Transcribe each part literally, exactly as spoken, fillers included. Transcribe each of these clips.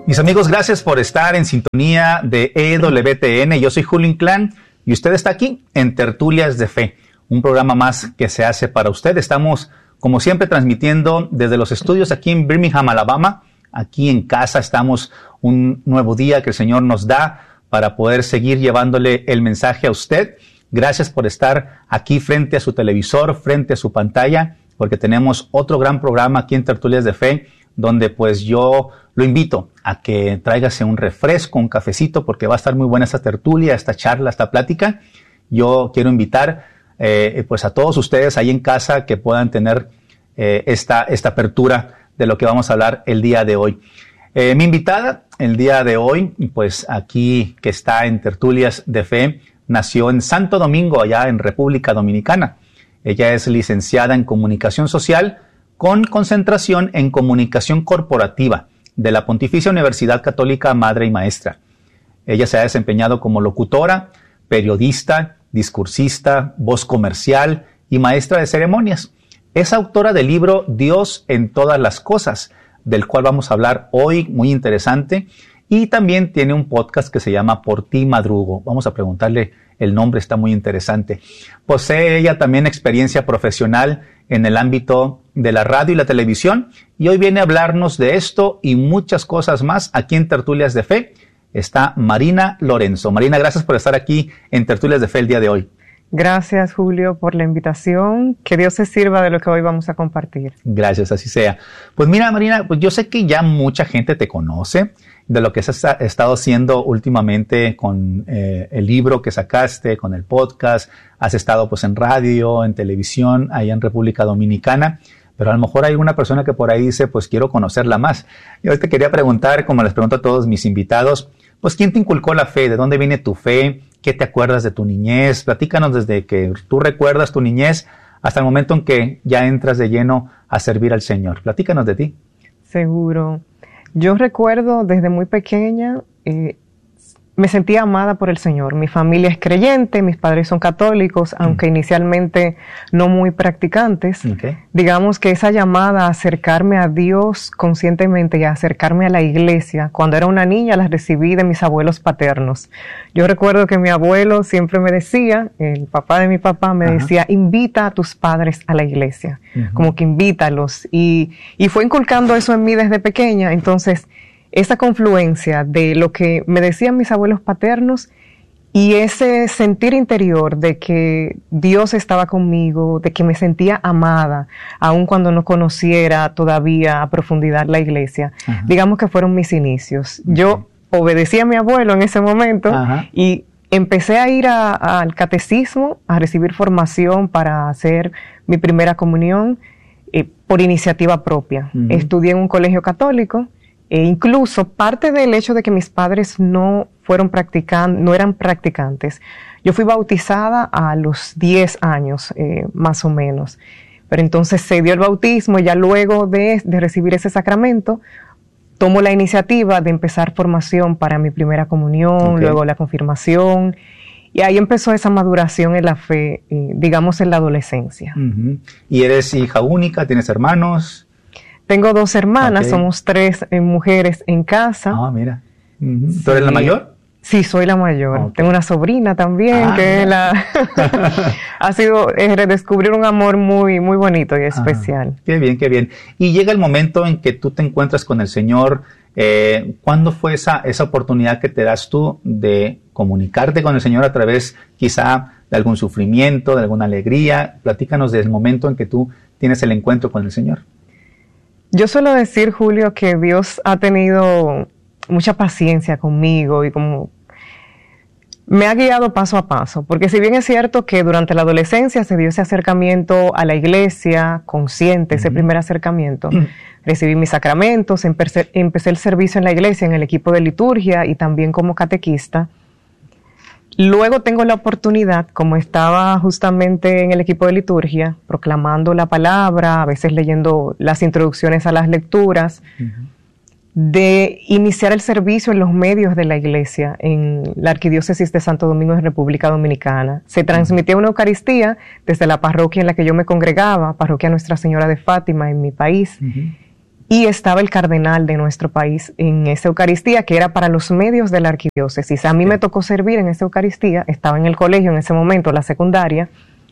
Mis amigos, gracias por estar en sintonía de E W T N. Yo soy Julio Inclán y usted está aquí en Tertulias de Fe, un programa más que se hace para usted. Estamos, como siempre, transmitiendo desde los estudios aquí en Birmingham, Alabama. Aquí en casa estamos, un nuevo día que el Señor nos da para poder seguir llevándole el mensaje a usted. Gracias por estar aquí frente a su televisor, frente a su pantalla, porque tenemos otro gran programa aquí en Tertulias de Fe, donde pues yo lo invito a que tráigase un refresco, un cafecito, porque va a estar muy buena esta tertulia, esta charla, esta plática. Yo quiero invitar eh, pues a todos ustedes ahí en casa que puedan tener eh, esta, esta apertura de lo que vamos a hablar el día de hoy. Eh, mi invitada el día de hoy, pues aquí que está en Tertulias de Fe, nació en Santo Domingo, allá en República Dominicana. Ella es licenciada en Comunicación Social con concentración en Comunicación Corporativa de la Pontificia Universidad Católica Madre y Maestra. Ella se ha desempeñado como locutora, periodista, discursista, voz comercial y maestra de ceremonias. Es autora del libro Dios en todas las cosas, del cual vamos a hablar hoy, muy interesante. Y también tiene un podcast que se llama Por ti madrugo. Vamos a preguntarle el nombre, está muy interesante. Posee ella también experiencia profesional en el ámbito de la radio y la televisión. Y hoy viene a hablarnos de esto y muchas cosas más aquí en Tertulias de Fe. Está Marina Lorenzo. Marina, gracias por estar aquí en Tertulias de Fe el día de hoy. Gracias, Julio, por la invitación. Que Dios se sirva de lo que hoy vamos a compartir. Gracias, así sea. Pues mira, Marina, pues yo sé que ya mucha gente te conoce de lo que has estado haciendo últimamente con eh, el libro que sacaste, con el podcast. Has estado pues en radio, en televisión, allá en República Dominicana. Pero a lo mejor hay una persona que por ahí dice, pues quiero conocerla más. Y hoy te quería preguntar, como les pregunto a todos mis invitados, pues ¿quién te inculcó la fe? ¿De dónde viene tu fe? ¿Qué te acuerdas de tu niñez? Platícanos desde que tú recuerdas tu niñez hasta el momento en que ya entras de lleno a servir al Señor. Platícanos de ti. Seguro. Yo recuerdo desde muy pequeña, eh, me sentía amada por el Señor. Mi familia es creyente, mis padres son católicos, mm. aunque inicialmente no muy practicantes. Okay. Digamos que esa llamada a acercarme a Dios conscientemente y a acercarme a la iglesia, cuando era una niña la recibí de mis abuelos paternos. Yo recuerdo que mi abuelo siempre me decía, el papá de mi papá me Ajá. decía, invita a tus padres a la iglesia, uh-huh. como que invítalos. Y, y fue inculcando eso en mí desde pequeña. Entonces, esa confluencia de lo que me decían mis abuelos paternos y ese sentir interior de que Dios estaba conmigo, de que me sentía amada, aun cuando no conociera todavía a profundidad la iglesia, Ajá. digamos que fueron mis inicios. Okay. Yo obedecí a mi abuelo en ese momento Ajá. y empecé a ir a, a, al catecismo, a recibir formación para hacer mi primera comunión eh, por iniciativa propia. Uh-huh. Estudié en un colegio católico. E incluso parte del hecho de que mis padres no fueron practicantes, no eran practicantes, yo fui bautizada a los diez años, eh, más o menos. Pero entonces se dio el bautismo y ya luego de, de recibir ese sacramento, tomo la iniciativa de empezar formación para mi primera comunión, okay. luego la confirmación, y ahí empezó esa maduración en la fe, eh, digamos en la adolescencia. Uh-huh. ¿Y eres hija única? ¿Tienes hermanos? Tengo dos hermanas, okay. somos tres eh, mujeres en casa. Ah, mira. Uh-huh. ¿Tú eres sí. la mayor? Sí, soy la mayor. Okay. Tengo una sobrina también, ah, que la ha sido eh, redescubrir un amor muy, muy bonito y especial. Ah, qué bien, qué bien. Y llega el momento en que tú te encuentras con el Señor. Eh, ¿Cuándo fue esa, esa oportunidad que te das tú de comunicarte con el Señor a través quizá de algún sufrimiento, de alguna alegría? Platícanos del momento en que tú tienes el encuentro con el Señor. Yo suelo decir, Julio, que Dios ha tenido mucha paciencia conmigo y como me ha guiado paso a paso, porque si bien es cierto que durante la adolescencia se dio ese acercamiento a la iglesia, consciente, uh-huh. ese primer acercamiento, uh-huh. recibí mis sacramentos, empecé, empecé el servicio en la iglesia, en el equipo de liturgia y también como catequista. Luego tengo la oportunidad, como estaba justamente en el equipo de liturgia, proclamando la palabra, a veces leyendo las introducciones a las lecturas, uh-huh. de iniciar el servicio en los medios de la iglesia, en la Arquidiócesis de Santo Domingo de República Dominicana. Se transmitía una Eucaristía desde la parroquia en la que yo me congregaba, parroquia Nuestra Señora de Fátima en mi país, uh-huh. y estaba el cardenal de nuestro país en esa Eucaristía, que era para los medios de la arquidiócesis. A mí sí. me tocó servir en esa Eucaristía, estaba en el colegio en ese momento, la secundaria,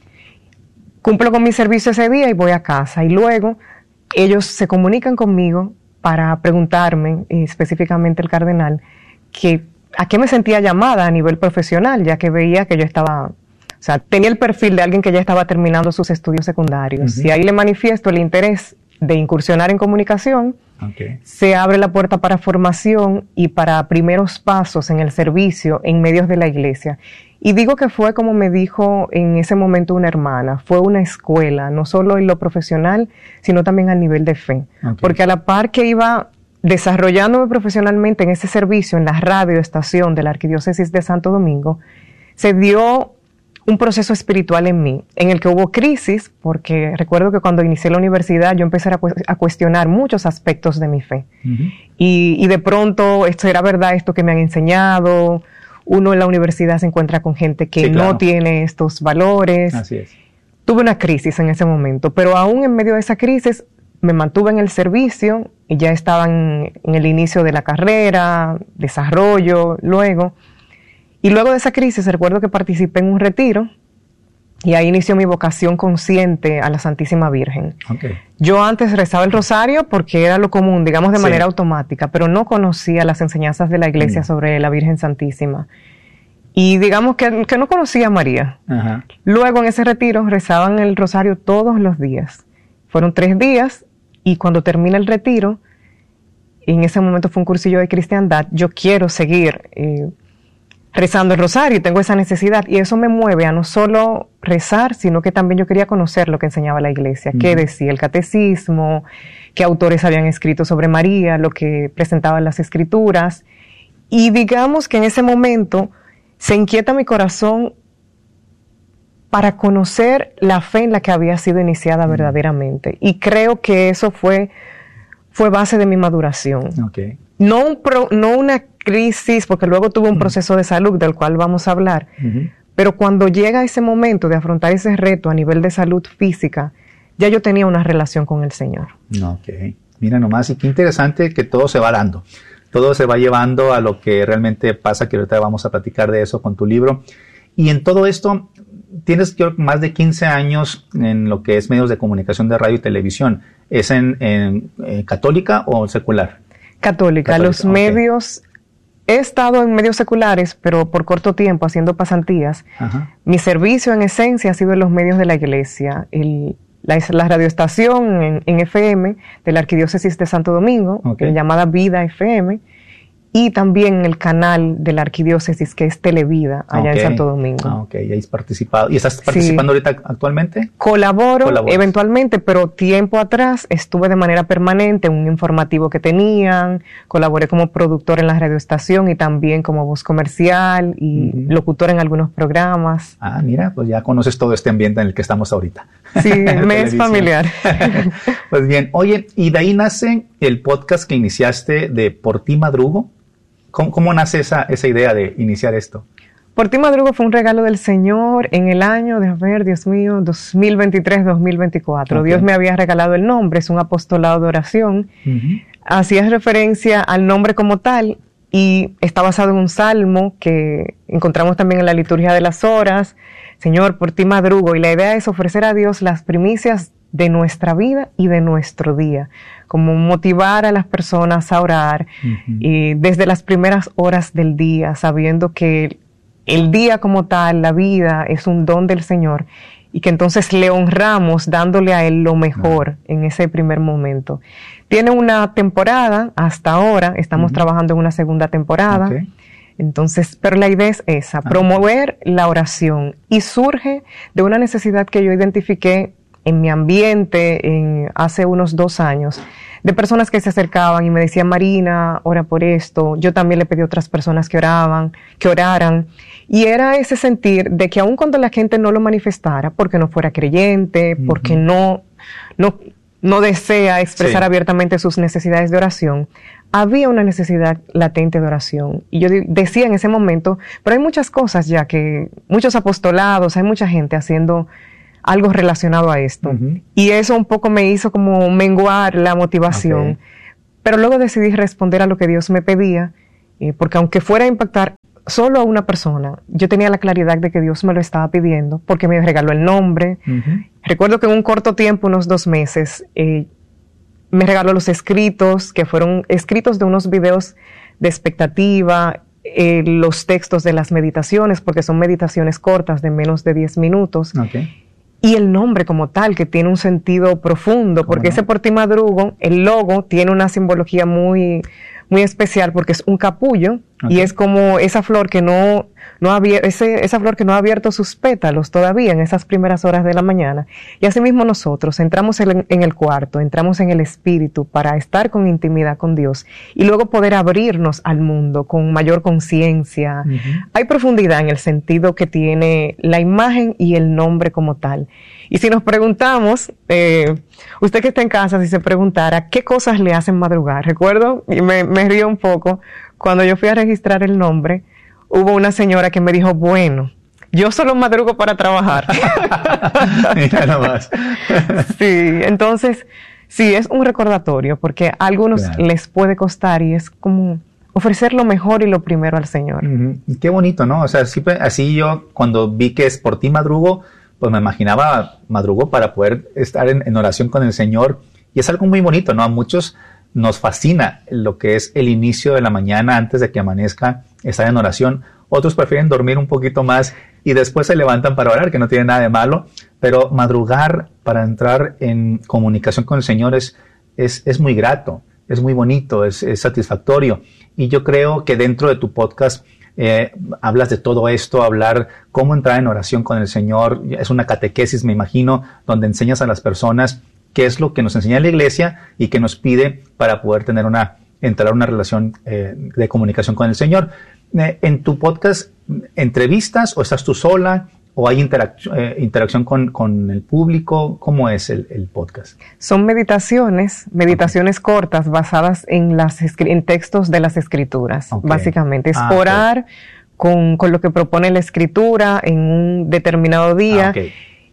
cumplo con mi servicio ese día y voy a casa, y luego ellos se comunican conmigo para preguntarme, eh, específicamente el cardenal, que a qué me sentía llamada a nivel profesional, ya que veía que yo estaba, o sea, tenía el perfil de alguien que ya estaba terminando sus estudios secundarios, uh-huh. y ahí le manifiesto el interés de incursionar en comunicación, okay. se abre la puerta para formación y para primeros pasos en el servicio en medios de la iglesia. Y digo que fue como me dijo en ese momento una hermana, fue una escuela, no solo en lo profesional, sino también a nivel de fe. Okay. Porque a la par que iba desarrollándome profesionalmente en ese servicio, en la radioestación de la Arquidiócesis de Santo Domingo, se dio un proceso espiritual en mí, en el que hubo crisis, porque recuerdo que cuando inicié la universidad yo empecé a, cu- a cuestionar muchos aspectos de mi fe. Uh-huh. Y, y de pronto, ¿esto era verdad, esto que me han enseñado? Uno en la universidad se encuentra con gente que sí, claro. no tiene estos valores. Así es. Tuve una crisis en ese momento, pero aún en medio de esa crisis me mantuve en el servicio y ya estaba en, en el inicio de la carrera, desarrollo, luego... Y luego de esa crisis, recuerdo que participé en un retiro y ahí inició mi vocación consciente a la Santísima Virgen. Okay. Yo antes rezaba el rosario porque era lo común, digamos de sí. manera automática, pero no conocía las enseñanzas de la Iglesia mm. sobre la Virgen Santísima. Y digamos que, que no conocía a María. Uh-huh. Luego en ese retiro rezaban el rosario todos los días. Fueron tres días y cuando termina el retiro, en ese momento fue un cursillo de cristiandad, yo quiero seguir eh, rezando el rosario, tengo esa necesidad y eso me mueve a no solo rezar, sino que también yo quería conocer lo que enseñaba la Iglesia, uh-huh. qué decía el catecismo, qué autores habían escrito sobre María, lo que presentaban las escrituras. Y digamos que en ese momento se inquieta mi corazón para conocer la fe en la que había sido iniciada uh-huh. verdaderamente. Y creo que eso fue, fue base de mi maduración. Okay. No, un pro, no una crisis, porque luego tuve un proceso de salud del cual vamos a hablar, uh-huh. pero cuando llega ese momento de afrontar ese reto a nivel de salud física, ya yo tenía una relación con el Señor. Ok, mira nomás, y qué interesante que todo se va dando, todo se va llevando a lo que realmente pasa, que ahorita vamos a platicar de eso con tu libro. Y en todo esto, tienes más de quince años en lo que es medios de comunicación de radio y televisión. ¿Es en, en eh, católica o secular? Católica. Católica. Los okay. medios... He estado en medios seculares, pero por corto tiempo, haciendo pasantías. Ajá. Mi servicio, en esencia, ha sido en los medios de la Iglesia. El, la, la radioestación en, en F M de la Arquidiócesis de Santo Domingo, okay. llamada Vida F M, y también el canal de la Arquidiócesis, que es Televida, allá okay. en Santo Domingo. Ah, ok, y has participado. ¿Y estás participando sí. ahorita actualmente? Colaboro Colaboras. eventualmente, pero tiempo atrás estuve de manera permanente en un informativo que tenían, colaboré como productor en la radioestación y también como voz comercial y uh-huh. locutor en algunos programas. Ah, mira, pues ya conoces todo este ambiente en el que estamos ahorita. Sí, me es familiar. Pues bien, oye, y de ahí nace el podcast que iniciaste de Por Ti Madrugo. ¿Cómo, cómo nace esa, esa idea de iniciar esto? Por Ti Madrugo fue un regalo del Señor en el año, de ver, Dios mío, dos mil veintitrés dos mil veinticuatro. Okay. Dios me había regalado el nombre, es un apostolado de oración. Uh-huh. Hacía referencia al nombre como tal y está basado en un salmo que encontramos también en la liturgia de las horas. Señor, por ti madrugo. Y la idea es ofrecer a Dios las primicias de nuestra vida y de nuestro día, como motivar a las personas a orar uh-huh. y desde las primeras horas del día, sabiendo que el día como tal, la vida, es un don del Señor y que entonces le honramos dándole a Él lo mejor uh-huh. en ese primer momento. Tiene una temporada, hasta ahora estamos uh-huh. trabajando en una segunda temporada. Okay. Entonces, pero la idea es esa, uh-huh. promover la oración, y surge de una necesidad que yo identifiqué en mi ambiente en, hace unos dos años, de personas que se acercaban y me decían, Marina, ora por esto. Yo también le pedí a otras personas que oraban, que oraran. Y era ese sentir de que aun cuando la gente no lo manifestara, porque no fuera creyente, uh-huh. porque no, no, no desea expresar sí. abiertamente sus necesidades de oración, había una necesidad latente de oración. Y yo decía en ese momento, pero hay muchas cosas ya que, muchos apostolados, hay mucha gente haciendo algo relacionado a esto. Uh-huh. Y eso un poco me hizo como menguar la motivación. Okay. Pero luego decidí responder a lo que Dios me pedía, eh, porque aunque fuera a impactar solo a una persona, yo tenía la claridad de que Dios me lo estaba pidiendo, porque me regaló el nombre. Uh-huh. Recuerdo que en un corto tiempo, unos dos meses, eh, me regaló los escritos, que fueron escritos de unos videos de expectativa, eh, los textos de las meditaciones, porque son meditaciones cortas de menos de diez minutos. Okay. Y el nombre como tal, que tiene un sentido profundo, porque no? ese Por ti madrugo, el logo tiene una simbología muy, muy especial, porque es un capullo, okay. y es como esa flor que no, no había, ese, esa flor que no ha abierto sus pétalos todavía en esas primeras horas de la mañana. Y asimismo nosotros entramos en, en el cuarto, entramos en el espíritu para estar con intimidad con Dios y luego poder abrirnos al mundo con mayor conciencia. Uh-huh. Hay profundidad en el sentido que tiene la imagen y el nombre como tal. Y si nos preguntamos, eh, usted que está en casa, si se preguntara qué cosas le hacen madrugar, recuerdo, y me, me río un poco, cuando yo fui a registrar el nombre, hubo una señora que me dijo, bueno, yo solo madrugo para trabajar. Mira nomás. Sí, entonces, sí, es un recordatorio, porque a algunos claro. les puede costar y es como ofrecer lo mejor y lo primero al Señor. Uh-huh. Qué bonito, ¿no? O sea, así, así yo cuando vi que es Por ti madrugo, pues me imaginaba madrugo para poder estar en, en oración con el Señor. Y es algo muy bonito, ¿no? A muchos nos fascina lo que es el inicio de la mañana antes de que amanezca, estar en oración. Otros prefieren dormir un poquito más y después se levantan para orar, que no tiene nada de malo. Pero madrugar para entrar en comunicación con el Señor es, es, es muy grato, es muy bonito, es, es satisfactorio. Y yo creo que dentro de tu podcast Eh, hablas de todo esto, hablar cómo entrar en oración con el Señor, es una catequesis, me imagino, donde enseñas a las personas qué es lo que nos enseña la Iglesia y que nos pide para poder tener una, entrar a una relación eh, de comunicación con el Señor. Eh, en tu podcast, ¿entrevistas o estás tú sola? ¿O hay interac- eh, interacción con, con el público? ¿Cómo es el, el podcast? Son meditaciones, meditaciones okay. cortas basadas en, las, en textos de las Escrituras, okay. básicamente. Es ah, orar okay. con, con lo que propone la Escritura en un determinado día ah, okay.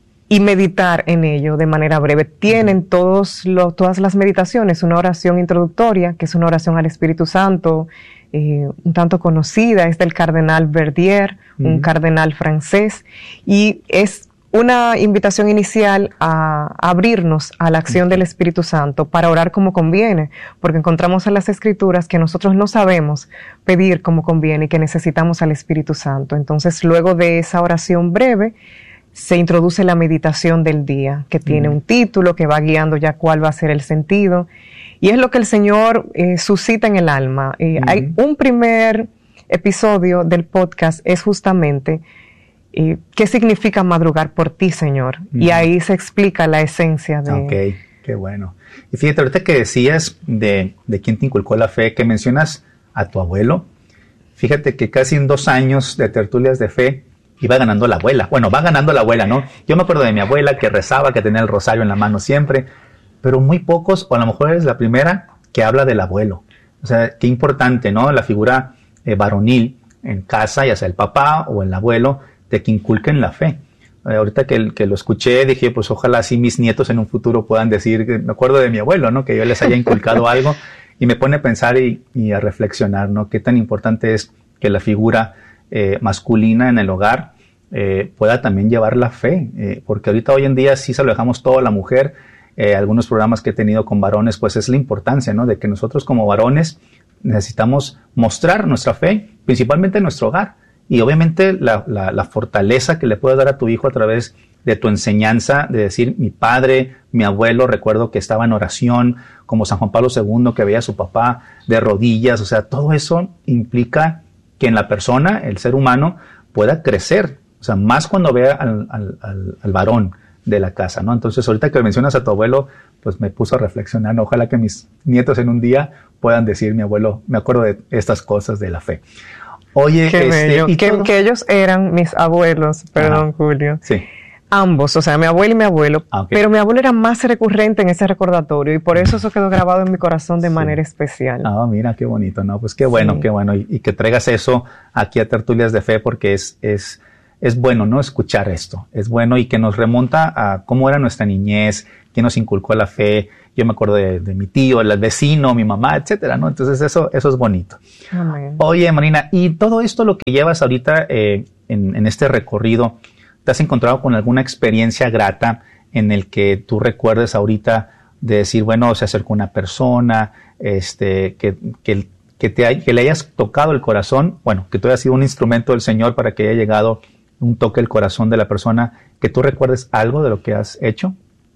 y meditar en ello de manera breve. Tienen uh-huh. todos lo, todas las meditaciones una oración introductoria, que es una oración al Espíritu Santo, Eh, un tanto conocida, es del cardenal Verdier, uh-huh. un cardenal francés, y es una invitación inicial a abrirnos a la acción uh-huh. del Espíritu Santo para orar como conviene, porque encontramos en las Escrituras que nosotros no sabemos pedir como conviene y que necesitamos al Espíritu Santo. Entonces, luego de esa oración breve, se introduce la meditación del día, que tiene uh-huh. un título que va guiando ya cuál va a ser el sentido. Y es lo que el Señor eh, suscita en el alma. Eh, uh-huh. Hay un primer episodio del podcast, es justamente eh, qué significa madrugar por ti, Señor. Uh-huh. Y ahí se explica la esencia de... Ok, qué bueno. Y fíjate, ahorita que decías de, de quién te inculcó la fe, que mencionas a tu abuelo, fíjate que casi en dos años de tertulias de fe iba ganando la abuela. Bueno, va ganando la abuela, ¿no? Yo me acuerdo de mi abuela que rezaba, que tenía el rosario en la mano siempre, pero muy pocos, o a lo mejor eres la primera que habla del abuelo. O sea, qué importante, ¿no? La figura eh, varonil en casa, ya sea el papá o el abuelo, de que inculquen la fe. Eh, ahorita que, que lo escuché, dije, pues ojalá así mis nietos en un futuro puedan decir, que me acuerdo de mi abuelo, ¿no? Que yo les haya inculcado algo, y me pone a pensar y, y a reflexionar, ¿no? Qué tan importante es que la figura eh, masculina en el hogar eh, pueda también llevar la fe, eh, porque ahorita hoy en día sí se lo dejamos todo a la mujer. Eh, algunos programas que he tenido con varones, pues es la importancia, ¿no? De que nosotros como varones necesitamos mostrar nuestra fe, principalmente en nuestro hogar, y obviamente la, la, la fortaleza que le puedes dar a tu hijo a través de tu enseñanza, de decir, mi padre, mi abuelo, recuerdo que estaba en oración, como San Juan Pablo segundo, que veía a su papá de rodillas. O sea, todo eso implica que en la persona, el ser humano, pueda crecer, o sea, más cuando vea al, al, al, al varón de la casa, ¿no? Entonces, ahorita que mencionas a tu abuelo, pues me puso a reflexionar, ¿no? Ojalá que mis nietos en un día puedan decir, mi abuelo, me acuerdo de estas cosas de la fe. Oye, Qué este, bello. ¿y que, que ellos eran mis abuelos, perdón, Ajá. Julio. Sí. Ambos, o sea, mi abuelo y mi abuelo, ah, okay. pero mi abuelo era más recurrente en ese recordatorio y por eso eso quedó grabado en mi corazón de sí. manera especial. Ah, mira, qué bonito, ¿no? Pues qué bueno, sí. qué bueno. Y, y que traigas eso aquí a Tertulias de Fe, porque es, es es bueno, ¿no? Escuchar esto. Es bueno y que nos remonta a cómo era nuestra niñez, quién nos inculcó la fe. Yo me acuerdo de, de mi tío, el vecino, mi mamá, etcétera, ¿no? Entonces eso, eso es bonito. Amén. Oye, Marina, y todo esto lo que llevas ahorita eh, en, en este recorrido, ¿te has encontrado con alguna experiencia grata en el que tú recuerdes ahorita de decir, bueno, se acercó una persona, este, que, que, que, te hay, que le hayas tocado el corazón, bueno, que tú hayas sido un instrumento del Señor para que haya llegado un toque al corazón de la persona, que tú recuerdes algo de lo que has hecho?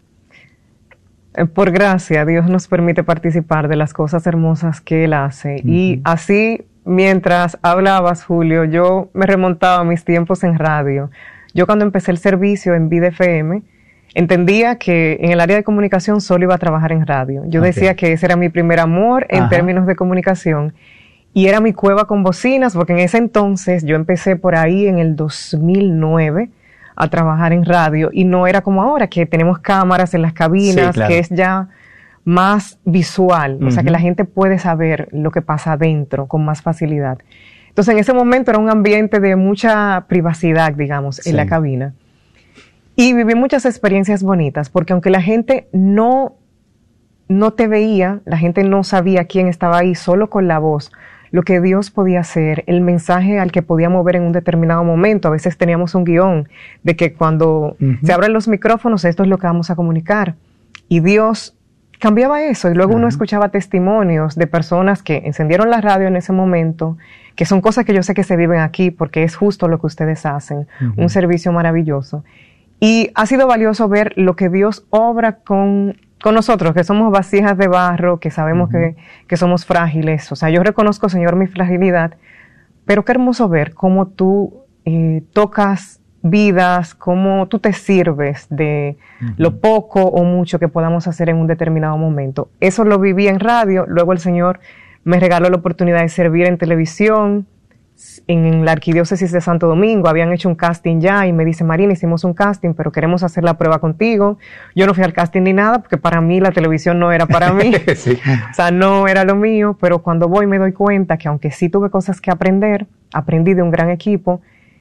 Por gracia, Dios nos permite participar de las cosas hermosas que Él hace. Uh-huh. Y así, mientras hablabas, Julio, yo me remontaba a mis tiempos en radio. Yo cuando empecé el servicio en Vida F M, entendía que en el área de comunicación solo iba a trabajar en radio. Yo okay. decía que ese era mi primer amor en Ajá. términos de comunicación. Y era mi cueva con bocinas, porque en ese entonces yo empecé por ahí en el dos mil nueve a trabajar en radio, y no era como ahora, que tenemos cámaras en las cabinas, sí, claro. que es ya más visual, uh-huh. o sea que la gente puede saber lo que pasa adentro con más facilidad. Entonces en ese momento era un ambiente de mucha privacidad, digamos, sí. en la cabina. Y viví muchas experiencias bonitas, porque aunque la gente no, no te veía, la gente no sabía quién estaba ahí, solo con la voz, lo que Dios podía hacer, el mensaje al que podía mover en un determinado momento. A veces teníamos un guión de que cuando uh-huh. se abren los micrófonos, esto es lo que vamos a comunicar. Y Dios cambiaba eso. Y luego uh-huh. uno escuchaba testimonios de personas que encendieron la radio en ese momento, que son cosas que yo sé que se viven aquí, porque es justo lo que ustedes hacen. Uh-huh. Un servicio maravilloso. Y ha sido valioso ver lo que Dios obra con... con nosotros, que somos vasijas de barro, que sabemos uh-huh. que, que somos frágiles. O sea, yo reconozco, Señor, mi fragilidad, pero qué hermoso ver cómo tú eh, tocas vidas, cómo tú te sirves de uh-huh. lo poco o mucho que podamos hacer en un determinado momento. Eso lo viví en radio, luego el Señor me regaló la oportunidad de servir en televisión, en la Arquidiócesis de Santo Domingo. Habían hecho un casting ya y me dice, Marina, hicimos un casting, pero queremos hacer la prueba contigo. Yo no fui al casting ni nada, porque para mí la televisión no era para mí. sí. O sea, no era lo mío, pero cuando voy me doy cuenta que aunque sí tuve cosas que aprender, aprendí de un gran equipo,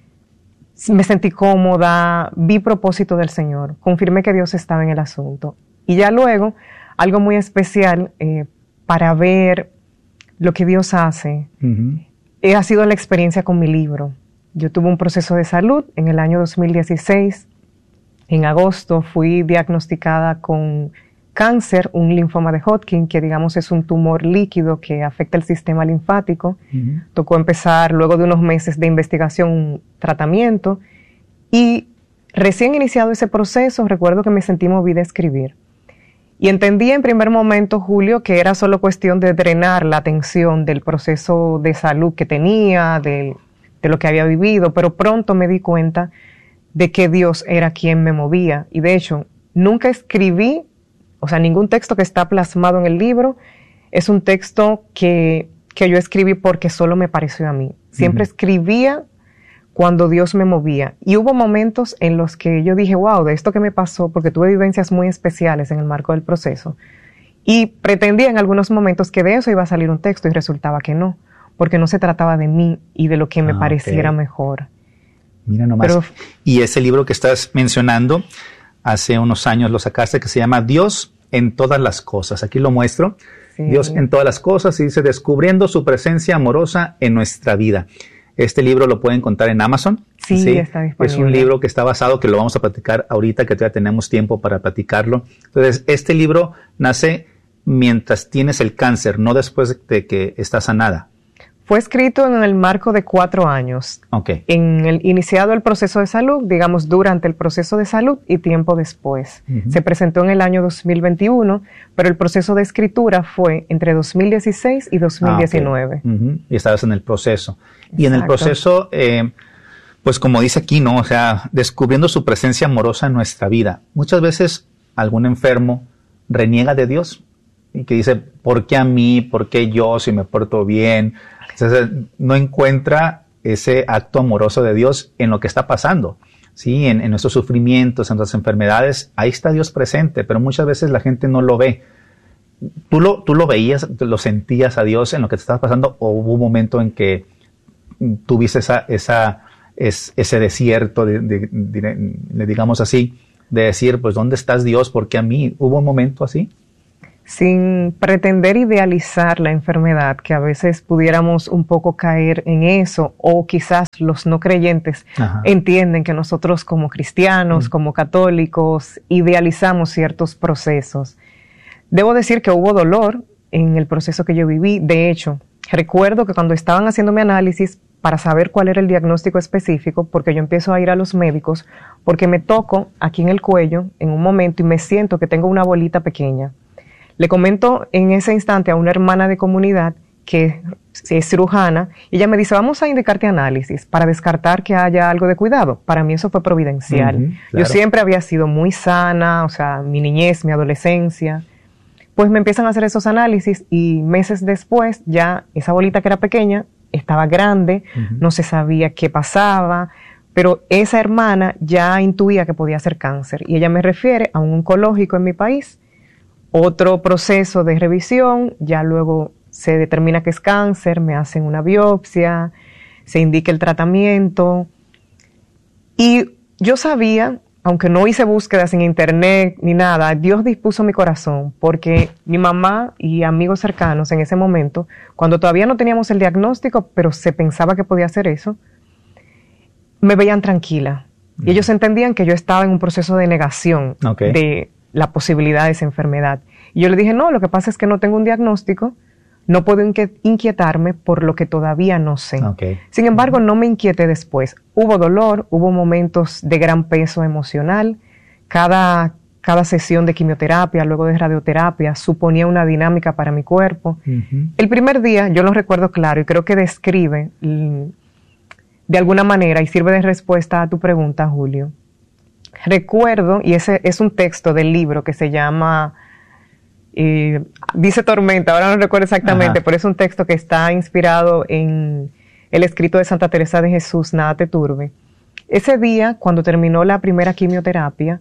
me sentí cómoda, vi propósito del Señor, confirmé que Dios estaba en el asunto. Y ya luego, algo muy especial eh, para ver lo que Dios hace, uh-huh. ha sido la experiencia con mi libro. Yo tuve un proceso de salud en el año dos mil dieciséis. En agosto fui diagnosticada con cáncer, un linfoma de Hodgkin, que digamos es un tumor líquido que afecta el sistema linfático. Uh-huh. Tocó empezar, luego de unos meses de investigación, un tratamiento. Y recién iniciado ese proceso, recuerdo que me sentí movida a escribir. Y entendí en primer momento, Julio, que era solo cuestión de drenar la atención del proceso de salud que tenía, de, de lo que había vivido, pero pronto me di cuenta de que Dios era quien me movía. Y de hecho, nunca escribí, o sea, ningún texto que está plasmado en el libro es un texto que, que yo escribí porque solo me pareció a mí. Siempre uh-huh. escribía cuando Dios me movía. Y hubo momentos en los que yo dije, wow, de esto que me pasó, porque tuve vivencias muy especiales en el marco del proceso. Y pretendía en algunos momentos que de eso iba a salir un texto y resultaba que no, porque no se trataba de mí y de lo que me ah, pareciera okay. mejor. Mira nomás. Pero, y ese libro que estás mencionando, hace unos años lo sacaste, que se llama Dios en todas las cosas. Aquí lo muestro. Sí. Dios en todas las cosas, y dice, descubriendo su presencia amorosa en nuestra vida. Este libro lo pueden encontrar en Amazon. Sí, sí, está disponible. Es un libro que está basado, que lo vamos a platicar ahorita, que todavía tenemos tiempo para platicarlo. Entonces, este libro nace mientras tienes el cáncer, no después de que estás sanada. Fue escrito en el marco de cuatro años. Okay. En el iniciado el proceso de salud, digamos, durante el proceso de salud y tiempo después. Uh-huh. Se presentó en el año dos mil veintiuno, pero el proceso de escritura fue entre dos mil dieciséis y dos mil diecinueve. Ah, okay. uh-huh. Y estabas en el proceso. Exacto. Y en el proceso, eh, pues como dice aquí, ¿no? O sea, descubriendo su presencia amorosa en nuestra vida. Muchas veces algún enfermo reniega de Dios y que dice, ¿por qué a mí? ¿Por qué yo si me porto bien? Entonces, no encuentra ese acto amoroso de Dios en lo que está pasando, ¿sí? En, en nuestros sufrimientos, en nuestras enfermedades. Ahí está Dios presente, pero muchas veces la gente no lo ve. ¿Tú lo, tú lo veías, lo sentías a Dios en lo que te estaba pasando, o hubo un momento en que tuviste esa, esa es ese desierto, de, de, de, de, digamos así, de decir, pues, ¿dónde estás, Dios? ¿Por qué a mí? ¿Hubo un momento así? Sin pretender idealizar la enfermedad, que a veces pudiéramos un poco caer en eso, o quizás los no creyentes Ajá. entienden que nosotros como cristianos, mm. como católicos, idealizamos ciertos procesos. Debo decir que hubo dolor en el proceso que yo viví. De hecho, recuerdo que cuando estaban haciendo mi análisis para saber cuál era el diagnóstico específico, porque yo empiezo a ir a los médicos, porque me toco aquí en el cuello en un momento y me siento que tengo una bolita pequeña. Le comento en ese instante a una hermana de comunidad que es cirujana, y ella me dice, vamos a indicarte análisis para descartar que haya algo de cuidado. Para mí eso fue providencial. Uh-huh, claro. Yo siempre había sido muy sana, o sea, mi niñez, mi adolescencia. Pues me empiezan a hacer esos análisis y meses después ya esa bolita que era pequeña estaba grande, uh-huh. no se sabía qué pasaba, pero esa hermana ya intuía que podía ser cáncer y ella me refiere a un oncológico en mi país. Otro proceso de revisión, ya luego se determina que es cáncer, me hacen una biopsia, se indica el tratamiento. Y yo sabía, aunque no hice búsquedas en internet ni nada, Dios dispuso mi corazón, porque mi mamá y amigos cercanos en ese momento, cuando todavía no teníamos el diagnóstico, pero se pensaba que podía ser eso, me veían tranquila. Mm. Y ellos entendían que yo estaba en un proceso de negación okay. de la posibilidad de esa enfermedad. Y yo le dije, no, lo que pasa es que no tengo un diagnóstico, no puedo inquietarme por lo que todavía no sé. Okay. Sin embargo, no me inquieté después. Hubo dolor, hubo momentos de gran peso emocional. Cada, cada sesión de quimioterapia, luego de radioterapia, suponía una dinámica para mi cuerpo. Uh-huh. El primer día, yo lo recuerdo claro y creo que describe de alguna manera y sirve de respuesta a tu pregunta, Julio. Recuerdo, y ese es un texto del libro que se llama, eh, dice Tormenta, ahora no recuerdo exactamente, Ajá. pero es un texto que está inspirado en el escrito de Santa Teresa de Jesús, Nada te turbe. Ese día, cuando terminó la primera quimioterapia,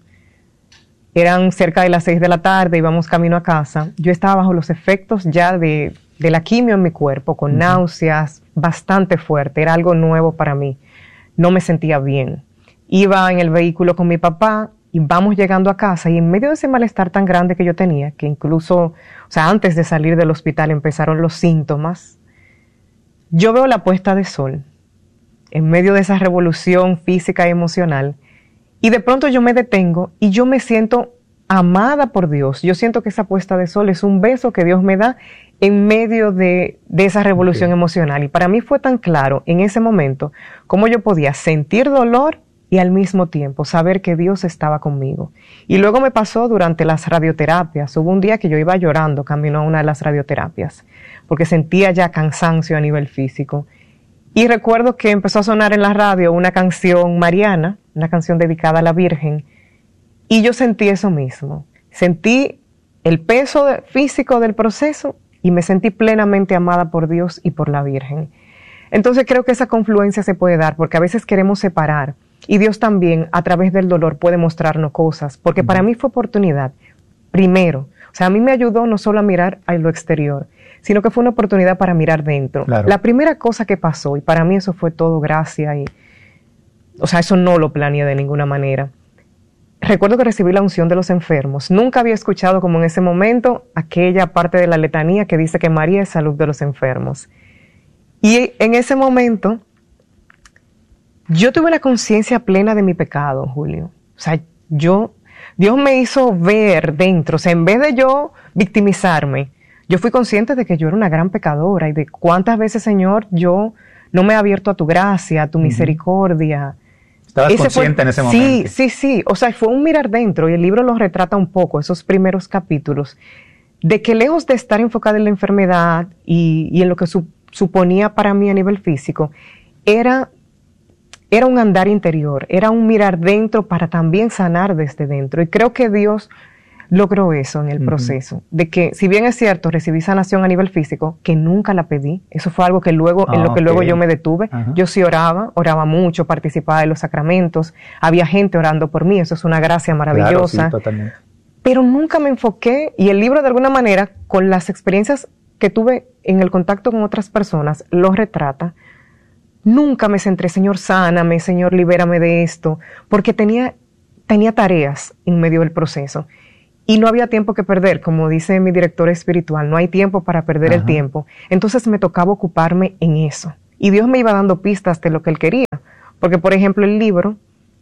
eran cerca de las seis de la tarde, íbamos camino a casa, yo estaba bajo los efectos ya de, de la quimio en mi cuerpo, con uh-huh. náuseas, bastante fuerte, era algo nuevo para mí, no me sentía bien. Iba en el vehículo con mi papá y vamos llegando a casa y en medio de ese malestar tan grande que yo tenía, que incluso, o sea, antes de salir del hospital empezaron los síntomas, yo veo la puesta de sol en medio de esa revolución física y emocional y de pronto yo me detengo y yo me siento amada por Dios. Yo siento que esa puesta de sol es un beso que Dios me da en medio de, de esa revolución okay. emocional. Y para mí fue tan claro en ese momento cómo yo podía sentir dolor y al mismo tiempo saber que Dios estaba conmigo. Y luego me pasó durante las radioterapias. Hubo un día que yo iba llorando camino a una de las radioterapias, porque sentía ya cansancio a nivel físico. Y recuerdo que empezó a sonar en la radio una canción mariana, una canción dedicada a la Virgen, y yo sentí eso mismo. Sentí el peso de, físico del proceso y me sentí plenamente amada por Dios y por la Virgen. Entonces creo que esa confluencia se puede dar, porque a veces queremos separar. Y Dios también, a través del dolor, puede mostrarnos cosas, porque uh-huh. para mí fue oportunidad, primero. O sea, a mí me ayudó no solo a mirar a lo exterior, sino que fue una oportunidad para mirar dentro. Claro. La primera cosa que pasó, y para mí eso fue todo gracia, y, o sea, eso no lo planeé de ninguna manera. Recuerdo que recibí la unción de los enfermos. Nunca había escuchado como en ese momento aquella parte de la letanía que dice que María es salud de los enfermos. Y en ese momento yo tuve una conciencia plena de mi pecado, Julio. O sea, yo, Dios me hizo ver dentro, o sea, en vez de yo victimizarme, yo fui consciente de que yo era una gran pecadora y de cuántas veces, Señor, yo no me he abierto a tu gracia, a tu uh-huh. misericordia. ¿Estabas Ese consciente fue, en ese momento? Sí, sí, sí. O sea, fue un mirar dentro y el libro lo retrata un poco, esos primeros capítulos, de que lejos de estar enfocada en la enfermedad y, y en lo que su, suponía para mí a nivel físico, era... Era un andar interior, era un mirar dentro para también sanar desde dentro. Y creo que Dios logró eso en el uh-huh. proceso. De que, si bien es cierto, recibí sanación a nivel físico, que nunca la pedí. Eso fue algo que luego, ah, en lo que okay. luego yo me detuve. Uh-huh. Yo sí oraba, oraba mucho, participaba de los sacramentos. Había gente orando por mí, eso es una gracia maravillosa. Claro, sí, totalmente. Pero nunca me enfoqué, y el libro de alguna manera, con las experiencias que tuve en el contacto con otras personas, lo retrata. nunca me centré, Señor, sáname, Señor, libérame de esto, porque tenía, tenía tareas en medio del proceso. Y no había tiempo que perder, como dice mi director espiritual, no hay tiempo para perder Ajá. el tiempo. Entonces me tocaba ocuparme en eso. Y Dios me iba dando pistas de lo que Él quería. Porque, por ejemplo, el libro,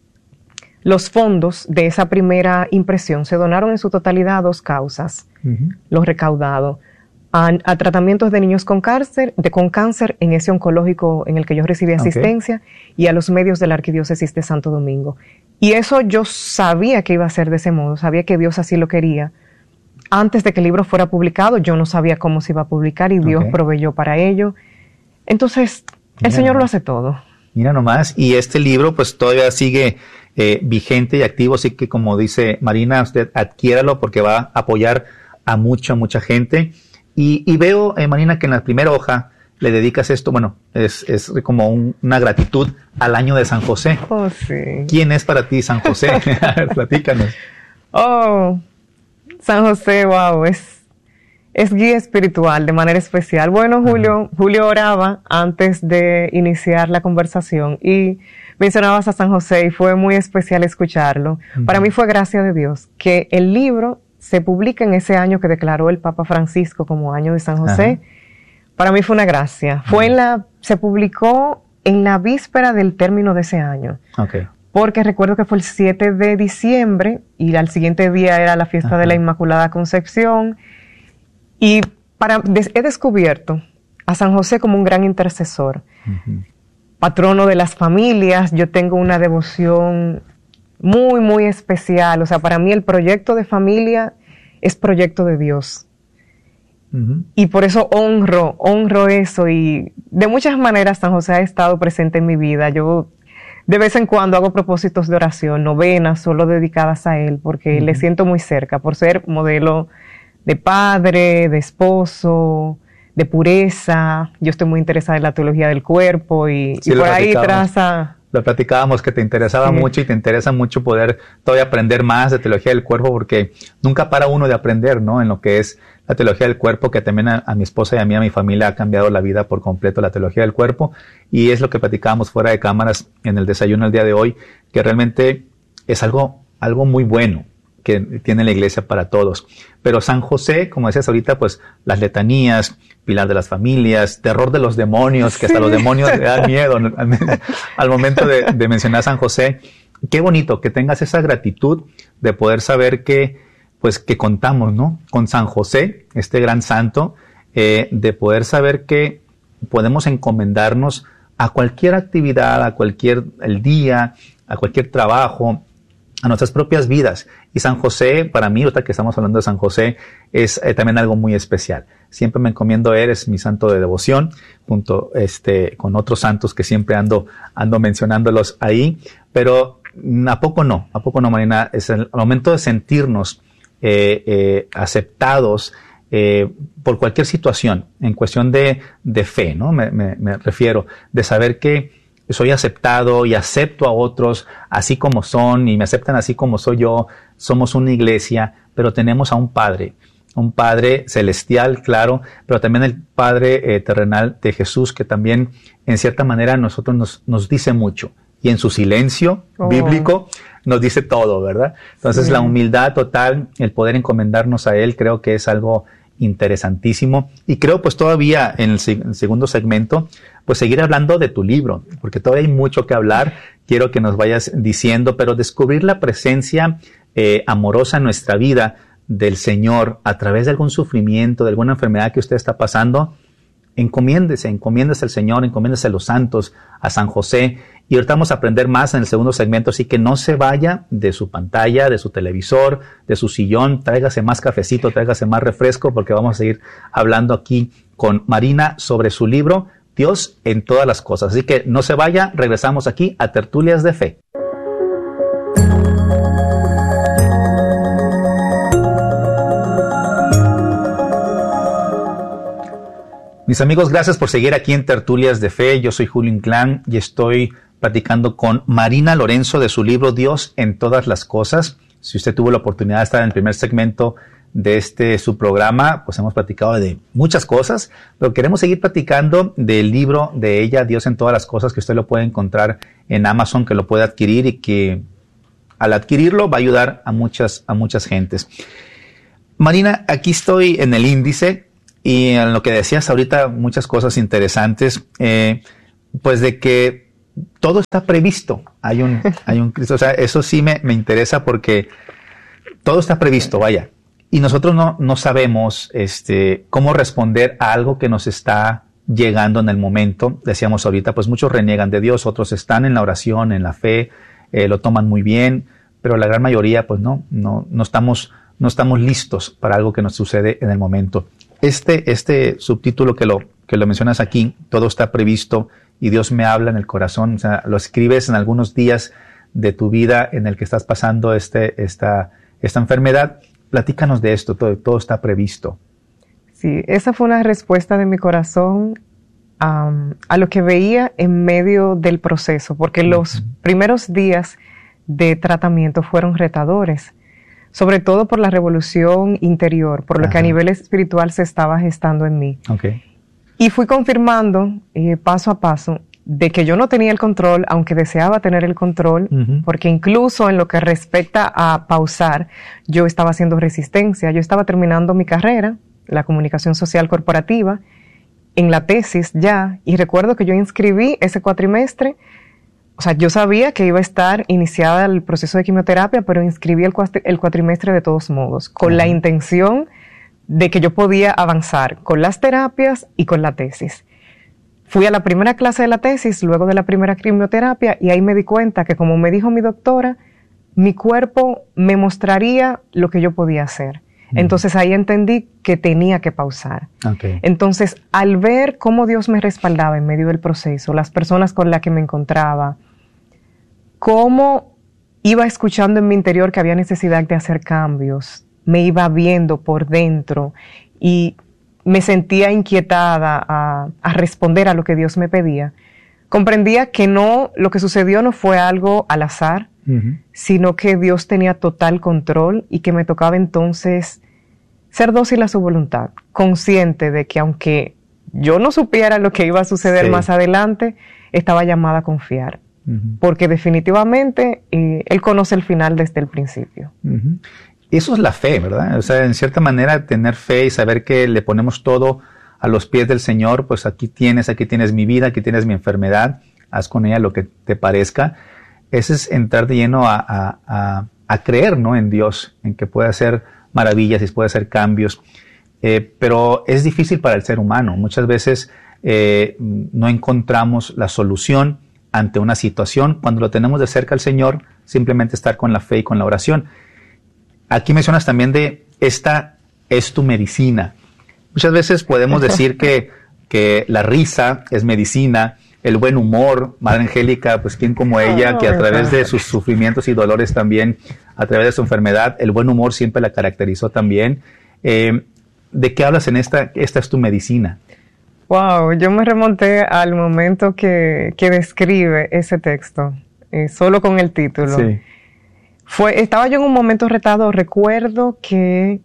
los fondos de esa primera impresión se donaron en su totalidad a dos causas. Uh-huh. Los recaudados a, a tratamientos de niños con cáncer, de, con cáncer en ese oncológico en el que yo recibí asistencia, okay. y a los medios de la Arquidiócesis de Santo Domingo. Y eso yo sabía que iba a ser de ese modo, sabía que Dios así lo quería. Antes de que el libro fuera publicado, yo no sabía cómo se iba a publicar y Dios okay. proveyó para ello. Entonces, Mira el Señor nomás. Lo hace todo. Mira nomás, y este libro pues todavía sigue eh, vigente y activo, así que como dice Marina, usted adquiéralo porque va a apoyar a mucha, mucha gente. Y, y veo, eh, Marina, que en la primera hoja le dedicas esto, bueno, es, es como un, una gratitud al año de San José. Oh, sí. ¿Quién es para ti San José? Platícanos. Oh, San José, wow, es, es guía espiritual de manera especial. Bueno, Julio, Ajá. Julio oraba antes de iniciar la conversación y mencionabas a San José y fue muy especial escucharlo. Uh-huh. Para mí fue gracia de Dios que el libro se publica en ese año que declaró el Papa Francisco como año de San José. Ajá. Para mí fue una gracia. Fue en la, se publicó en la víspera del término de ese año. Okay. Porque recuerdo que fue el siete de diciembre y al siguiente día era la fiesta Ajá. de la Inmaculada Concepción. Y para, des, he descubierto a San José como un gran intercesor, uh-huh. patrono de las familias. Yo tengo una devoción muy, muy especial. O sea, para mí el proyecto de familia es proyecto de Dios. Uh-huh. Y por eso honro, honro eso y de muchas maneras San José ha estado presente en mi vida. Yo de vez en cuando hago propósitos de oración, novenas solo dedicadas a él porque uh-huh. le siento muy cerca por ser modelo de padre, de esposo, de pureza. Yo estoy muy interesada en la teología del cuerpo y, sí, y por ahí traza... Lo platicábamos que te interesaba sí. mucho y te interesa mucho poder todavía aprender más de teología del cuerpo porque nunca para uno de aprender, ¿no? En lo que es la teología del cuerpo, que también a, a mi esposa y a mí, a mi familia, ha cambiado la vida por completo la teología del cuerpo. Y es lo que platicábamos fuera de cámaras en el desayuno el día de hoy, que realmente es algo, algo muy bueno que tiene la iglesia para todos. Pero San José, como decías ahorita, pues las letanías, pilar de las familias, terror de los demonios, que sí. hasta los demonios le dan miedo al, al momento de, de mencionar a San José. Qué bonito que tengas esa gratitud de poder saber que, pues, que contamos, ¿no? Con San José, este gran santo, eh, de poder saber que podemos encomendarnos a cualquier actividad, a cualquier el día, a cualquier trabajo, a nuestras propias vidas. Y San José, para mí, ahorita que estamos hablando de San José, es eh, también algo muy especial. Siempre me encomiendo a él, es mi santo de devoción, junto este, con otros santos que siempre ando, ando mencionándolos ahí. Pero ¿a poco no? ¿A poco no, Marina? Es el momento de sentirnos eh, eh, aceptados eh, por cualquier situación, en cuestión de, de fe, ¿no? Me, me, me refiero, de saber que soy aceptado y acepto a otros así como son y me aceptan así como soy yo. Somos una iglesia, pero tenemos a un Padre, un Padre celestial, claro, pero también el Padre eh, terrenal de Jesús, que también en cierta manera a nosotros nos, nos dice mucho. Y en su silencio oh. bíblico nos dice todo, ¿verdad? Entonces sí. la humildad total, el poder encomendarnos a Él, creo que es algo interesantísimo. Y creo pues todavía en el, seg- el segundo segmento, pues seguir hablando de tu libro, porque todavía hay mucho que hablar. Quiero que nos vayas diciendo, pero descubrir la presencia eh, amorosa en nuestra vida del Señor a través de algún sufrimiento, de alguna enfermedad que usted está pasando, encomiéndese, encomiéndese al Señor, encomiéndese a los santos, a San José. Y ahorita vamos a aprender más en el segundo segmento, así que no se vaya de su pantalla, de su televisor, de su sillón, tráigase más cafecito, tráigase más refresco, porque vamos a seguir hablando aquí con Marina sobre su libro, Dios en todas las cosas. Así que no se vaya, regresamos aquí a Tertulias de Fe. Mis amigos, gracias por seguir aquí en Tertulias de Fe. Yo soy Julio Inclán y estoy platicando con Marina Lorenzo de su libro Dios en todas las cosas. Si usted tuvo la oportunidad de estar en el primer segmento de este su programa, pues hemos platicado de muchas cosas, pero queremos seguir platicando del libro de ella, Dios en todas las cosas, que usted lo puede encontrar en Amazon, que lo puede adquirir y que al adquirirlo va a ayudar a muchas, a muchas gentes. Marina, aquí estoy en el índice y en lo que decías ahorita, muchas cosas interesantes, eh, pues de que todo está previsto. Hay un, hay un Cristo, o sea, eso sí me, me interesa porque todo está previsto, vaya. Y nosotros no, no sabemos este, cómo responder a algo que nos está llegando en el momento. Decíamos ahorita, pues muchos reniegan de Dios, otros están en la oración, en la fe, eh, lo toman muy bien, pero la gran mayoría, pues no, no, no estamos, no estamos listos para algo que nos sucede en el momento. Este, este subtítulo que lo, que lo mencionas aquí, todo está previsto y Dios me habla en el corazón, o sea, lo escribes en algunos días de tu vida en el que estás pasando este, esta, esta enfermedad. Platícanos de esto, todo, todo está previsto. Sí, esa fue una respuesta de mi corazón um, a lo que veía en medio del proceso, porque uh-huh. los primeros días de tratamiento fueron retadores, sobre todo por la revolución interior, por lo Ajá. que a nivel espiritual se estaba gestando en mí. Okay. Y fui confirmando eh, paso a paso de que yo no tenía el control, aunque deseaba tener el control, uh-huh. porque incluso en lo que respecta a pausar, yo estaba haciendo resistencia. Yo estaba terminando mi carrera, la comunicación social corporativa, en la tesis ya, y recuerdo que yo inscribí ese cuatrimestre. O sea, yo sabía que iba a estar iniciada el proceso de quimioterapia, pero inscribí el, cuatri- el cuatrimestre de todos modos, con uh-huh. la intención de que yo podía avanzar con las terapias y con la tesis. Fui a la primera clase de la tesis, luego de la primera quimioterapia, y ahí me di cuenta que, como me dijo mi doctora, mi cuerpo me mostraría lo que yo podía hacer. Uh-huh. Entonces ahí entendí que tenía que pausar. Okay. Entonces, al ver cómo Dios me respaldaba en medio del proceso, las personas con las que me encontraba, cómo iba escuchando en mi interior que había necesidad de hacer cambios, me iba viendo por dentro y me sentía inquietada a, a responder a lo que Dios me pedía, comprendía que no, lo que sucedió no fue algo al azar, uh-huh. sino que Dios tenía total control y que me tocaba entonces ser dócil a su voluntad, consciente de que aunque yo no supiera lo que iba a suceder sí. más adelante, estaba llamada a confiar. Uh-huh. Porque definitivamente eh, Él conoce el final desde el principio. Uh-huh. Eso es la fe, ¿verdad? O sea, en cierta manera, tener fe y saber que le ponemos todo a los pies del Señor, pues aquí tienes, aquí tienes mi vida, aquí tienes mi enfermedad, haz con ella lo que te parezca. Ese es entrar de lleno a, a, a, a creer, ¿no? En Dios, en que puede hacer maravillas y puede hacer cambios. Eh, pero es difícil para el ser humano. Muchas veces eh, no encontramos la solución ante una situación. Cuando lo tenemos de cerca al Señor, simplemente estar con la fe y con la oración. Aquí mencionas también de esta es tu medicina. Muchas veces podemos decir que, que la risa es medicina, el buen humor, Madre Angélica, pues quién como ella, que a través de sus sufrimientos y dolores también, a través de su enfermedad, el buen humor siempre la caracterizó también. Eh, ¿De qué hablas en esta, esta es tu medicina? Wow, yo me remonté al momento que, que describe ese texto, eh, solo con el título. Sí. Fue, estaba yo en un momento retado, recuerdo que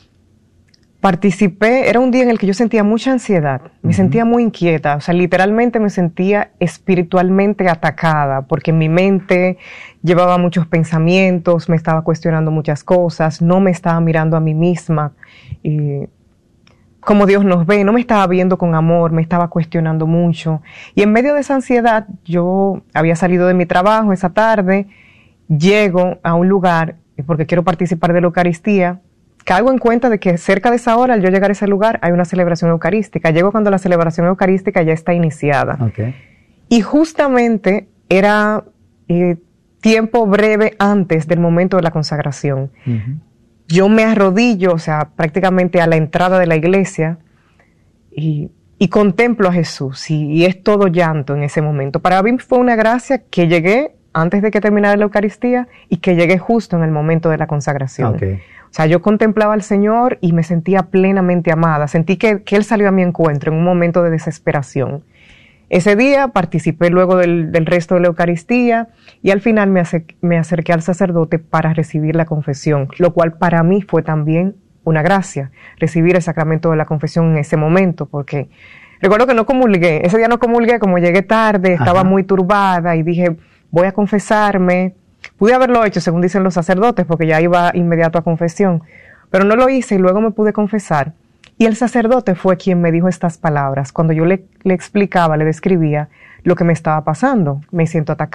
participé, era un día en el que yo sentía mucha ansiedad, me uh-huh. sentía muy inquieta, o sea, literalmente me sentía espiritualmente atacada, porque mi mente llevaba muchos pensamientos, me estaba cuestionando muchas cosas, no me estaba mirando a mí misma, y como Dios nos ve, no me estaba viendo con amor, me estaba cuestionando mucho, y en medio de esa ansiedad, yo había salido de mi trabajo esa tarde, llego a un lugar, porque quiero participar de la Eucaristía, caigo en cuenta de que cerca de esa hora, al yo llegar a ese lugar, hay una celebración eucarística. Llego cuando la celebración eucarística ya está iniciada. Okay. Y justamente era eh, tiempo breve antes del momento de la consagración. Uh-huh. Yo me arrodillo, o sea, prácticamente a la entrada de la iglesia y, y contemplo a Jesús. Y, y es todo llanto en ese momento. Para mí fue una gracia que llegué antes de que terminara la Eucaristía y que llegué justo en el momento de la consagración. Okay. O sea, yo contemplaba al Señor y me sentía plenamente amada. Sentí que, que Él salió a mi encuentro en un momento de desesperación. Ese día participé luego del, del resto de la Eucaristía y al final me, acer, me acerqué al sacerdote para recibir la confesión, lo cual para mí fue también una gracia, recibir el sacramento de la confesión en ese momento, porque recuerdo que no comulgué, ese día no comulgué, como llegué tarde, estaba Ajá. muy turbada y dije, voy a confesarme. Pude haberlo hecho, según dicen los sacerdotes, porque ya iba inmediato a confesión, pero no lo hice y luego me pude confesar. Y el sacerdote fue quien me dijo estas palabras, cuando yo le, le explicaba, le describía lo que me estaba pasando. Me siento atacada.